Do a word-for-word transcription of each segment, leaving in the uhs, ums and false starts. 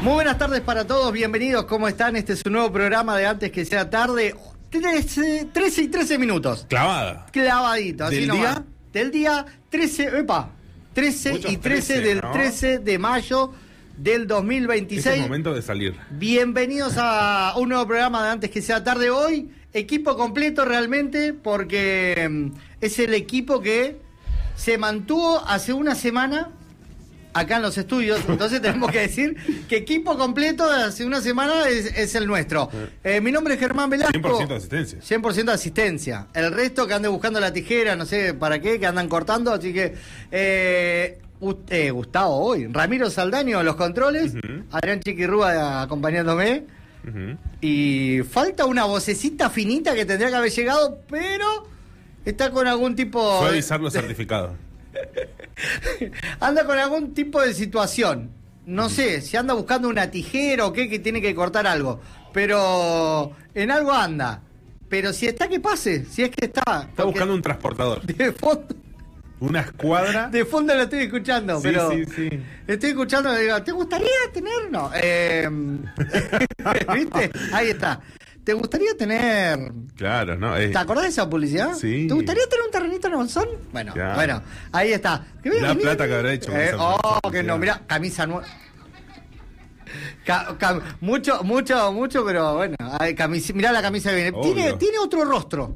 Muy buenas tardes para todos, bienvenidos, ¿cómo están? Este es un nuevo programa de Antes que sea tarde. trece, trece y trece minutos. Clavada. Clavadito, así ¿Del nomás. día? Del día trece, epa, trece Muchos y trece, trece, del ¿no? trece de mayo del dos mil veintiséis. Es el momento de salir. Bienvenidos a un nuevo programa de Antes que sea tarde hoy. Equipo completo realmente, porque mm, es el equipo que se mantuvo hace una semana acá en los estudios. Entonces tenemos que decir que equipo completo de hace una semana es, es el nuestro. Eh, mi nombre es Germán Velasco. cien por ciento de asistencia. cien por ciento de asistencia. El resto que ande buscando la tijera, no sé para qué, que andan cortando. Así que eh, eh, Gustavo hoy, Ramiro Saldaño los controles, uh-huh. Adrián Chiquirrúa acompañándome. Uh-huh. Y falta una vocecita finita que tendría que haber llegado, pero está con algún tipo... Fue avisar los certificados. Anda con algún tipo de situación. No uh-huh. sé, si anda buscando una tijera o qué, que tiene que cortar algo. Pero en algo anda. Pero si está, que pase. Si es que está. Está buscando un transportador. De fondo. Una escuadra. De fondo lo estoy escuchando, sí, pero sí, sí. Estoy escuchando y digo, ¿te gustaría tener? No. Eh, ¿Viste? Ahí está. ¿Te gustaría tener? Claro, ¿no? Eh. ¿Te acordás de esa publicidad? Sí. ¿Te gustaría tener un terrenito en Monzón? Bueno, claro. bueno, ahí está. La plata que habrá hecho. Eh, oh, que no, mira, camisa nueva. Ca cam mucho, mucho, mucho, pero bueno, mirá la camisa que viene. Tiene, tiene otro rostro.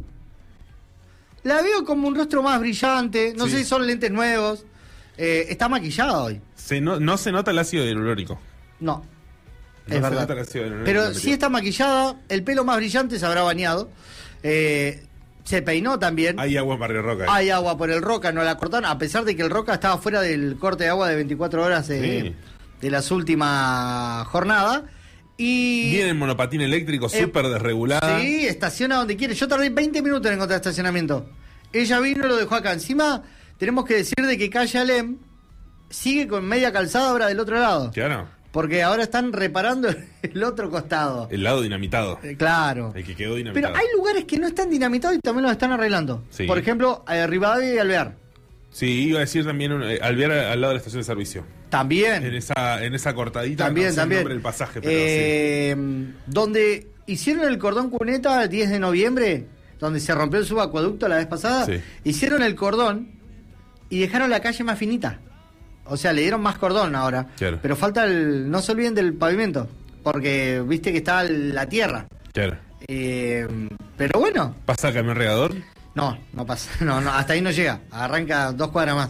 La veo como un rostro más brillante. No sí. sé si son lentes nuevos. Eh, está maquillada hoy. Se no, no se nota el ácido hialurónico. No. No es se verdad. nota el ácido hialurónico. Pero sí está maquillada. El pelo más brillante se habrá bañado. Eh, se peinó también. Hay agua en Barrio Roca. ¿eh? Hay agua por el Roca. No la cortaron. A pesar de que el Roca estaba fuera del corte de agua de veinticuatro horas de, sí. de las últimas jornadas. Y viene en monopatín eléctrico, eh, súper desregulada. Sí, estaciona donde quiere. Yo tardé veinte minutos en encontrar estacionamiento. Ella vino y lo dejó acá. Encima, tenemos que decir de que Calle Alem sigue con media calzada ahora del otro lado. Claro. Porque ahora están reparando el otro costado. El lado dinamitado. Eh, claro. El que quedó dinamitado. Pero hay lugares que no están dinamitados y también los están arreglando. Sí. Por ejemplo, eh, Rivadavia y Alvear. Sí, iba a decir también eh, Alvear al lado de la estación de servicio. También. En esa, en esa cortadita. También, no sé también. El nombre del pasaje, pero eh, sí. Donde hicieron el cordón cuneta el diez de noviembre, donde se rompió el subacueducto la vez pasada, sí. hicieron el cordón y dejaron la calle más finita. O sea, le dieron más cordón ahora. Claro. Pero falta el... No se olviden del pavimento, porque viste que está la tierra. Claro. Eh, pero bueno. ¿Pasa el camión regador? No, no pasa. No, no, hasta ahí no llega. Arranca dos cuadras más.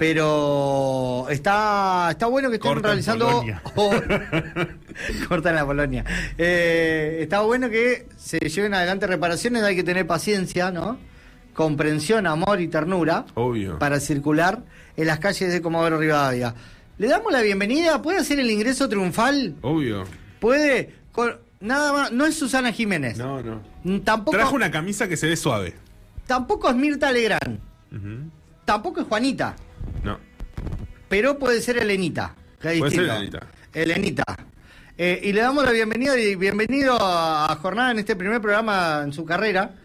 Pero está está bueno que estén Corta realizando... Oh, corta en la Polonia. Eh, está bueno que se lleven adelante reparaciones. Hay que tener paciencia, ¿no? Comprensión, amor y ternura. Obvio. Para circular en las calles de Comodoro Rivadavia. Le damos la bienvenida. ¿Puede hacer el ingreso triunfal? Obvio. Puede. Con, nada más. No es Susana Jiménez. No, no. Tampoco. Trajo una camisa que se ve suave. Tampoco es Mirta Legrand. Uh-huh. Tampoco es Juanita. No. Pero puede ser Elenita. Que es puede distinto. ser Elenita. Elenita. Eh, y le damos la bienvenida y bienvenido a Jornada en este primer programa en su carrera.